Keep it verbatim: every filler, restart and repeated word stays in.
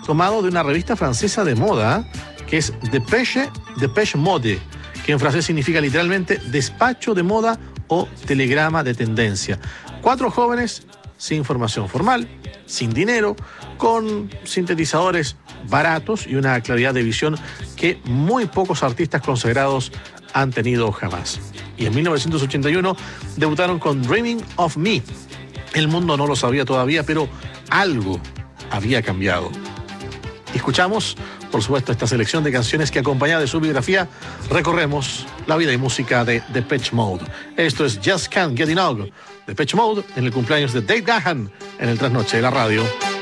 tomado de una revista francesa de moda que es Dépêche, Dépêche Mode, que en francés significa literalmente despacho de moda o telegrama de tendencia. Cuatro jóvenes sin formación formal, sin dinero, con sintetizadores baratos y una claridad de visión que muy pocos artistas consagrados han tenido jamás. Y en mil novecientos ochenta y uno debutaron con Dreaming of Me. El mundo no lo sabía todavía, pero algo había cambiado. Escuchamos, por supuesto, esta selección de canciones que, acompañada de su biografía, recorremos la vida y música de Depeche Mode. Esto es Just Can't Get Enough. Depeche Mode en el cumpleaños de Dave Gahan en el Trasnoche de la Radio.